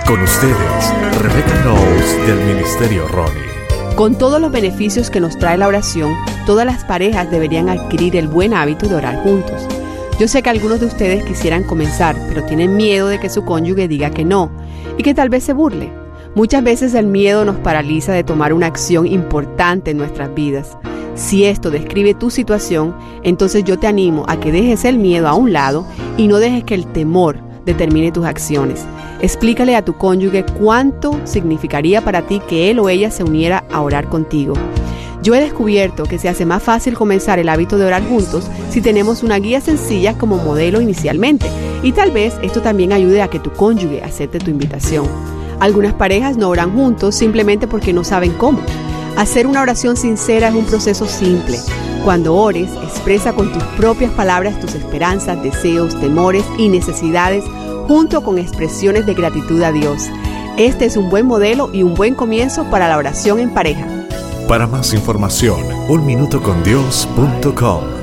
Con ustedes, Rebecca Knowles del Ministerio Ronnie. Con todos los beneficios que nos trae la oración, todas las parejas deberían adquirir el buen hábito de orar juntos. Yo sé que algunos de ustedes quisieran comenzar, pero tienen miedo de que su cónyuge diga que no y que tal vez se burle. Muchas veces el miedo nos paraliza de tomar una acción importante en nuestras vidas. Si esto describe tu situación, entonces yo te animo a que dejes el miedo a un lado y no dejes que el temor determine tus acciones. Explícale a tu cónyuge cuánto significaría para ti que él o ella se uniera a orar contigo. Yo he descubierto que se hace más fácil comenzar el hábito de orar juntos si tenemos una guía sencilla como modelo inicialmente, y tal vez esto también ayude a que tu cónyuge acepte tu invitación. Algunas parejas no oran juntos simplemente porque no saben cómo. Hacer una oración sincera es un proceso simple. Cuando ores, expresa con tus propias palabras tus esperanzas, deseos, temores y necesidades, junto con expresiones de gratitud a Dios. Este es un buen modelo y un buen comienzo para la oración en pareja. Para más información, unminutocondios.com.